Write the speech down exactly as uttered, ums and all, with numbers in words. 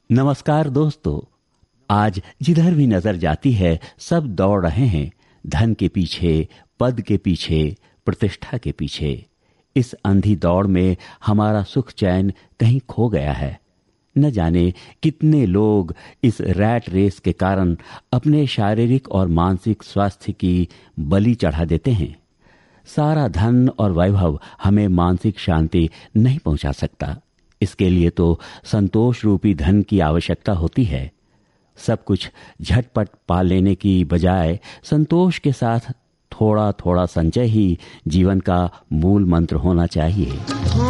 नमस्कार दोस्तों। आज जिधर भी नजर जाती है सब दौड़ रहे हैं धन के पीछे, पद के पीछे, प्रतिष्ठा के पीछे। इस अंधी दौड़ में हमारा सुख चैन कहीं खो गया है। न जाने कितने लोग इस रैट रेस के कारण अपने शारीरिक और मानसिक स्वास्थ्य की बलि चढ़ा देते हैं। सारा धन और वैभव हमें मानसिक शांति नहीं पहुंचा सकता। इसके लिए तो संतोष रूपी धन की आवश्यकता होती है। सब कुछ झटपट पा लेने की बजाय संतोष के साथ थोड़ा थोड़ा संचय ही जीवन का मूल मंत्र होना चाहिए।